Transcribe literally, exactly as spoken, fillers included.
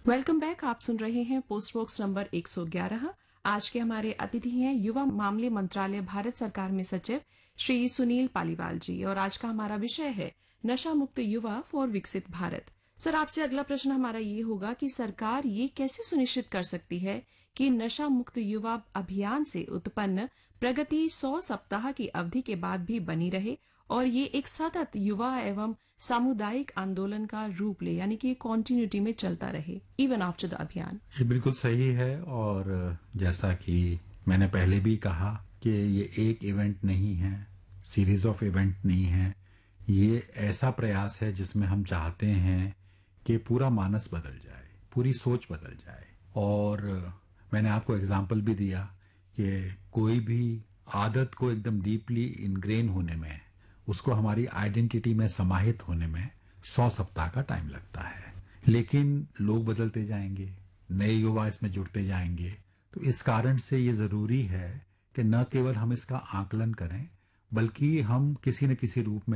Welcome back. आप सुन रहे हैं पोस्ट बॉक्स नंबर एक सौ ग्यारह। आज के हमारे अतिथि हैं युवा मामले मंत्रालय भारत सरकार में सचिव श्री सुनील पालीवाल जी, और आज का हमारा विषय है नशा मुक्त युवा फॉर विकसित भारत। सर, आपसे अगला प्रश्न हमारा ये होगा कि सरकार ये कैसे सुनिश्चित कर सकती है कि नशा मुक्त युवा अभियान से उत्पन्न प्रगति सौ सप्ताह की अवधि के बाद भी बनी रहे और ये एक सतत युवा एवं सामुदायिक आंदोलन का रूप ले, यानी कि कॉन्टिन्यूटी में चलता रहे इवन आफ्टर द अभियान। ये बिल्कुल सही है। और जैसा कि मैंने पहले भी कहा कि ये एक इवेंट नहीं है, सीरीज ऑफ इवेंट नहीं है। ये ऐसा प्रयास है जिसमें हम चाहते हैं कि पूरा मानस बदल जाए, पूरी सोच बदल जाए। और मैंने आपको एग्जाम्पल भी दिया कि कोई भी आदत को एकदम डीपली इनग्रेन होने में, उसको हमारी आइडेंटिटी में समाहित होने में सौ सप्ताह का टाइम लगता है। लेकिन लोग बदलते जाएंगे, नए युवा इसमें जुड़ते जाएंगे। तो इस कारण से ये जरूरी है कि न केवल हम इसका आकलन करें, बल्कि हम किसी न किसी रूप में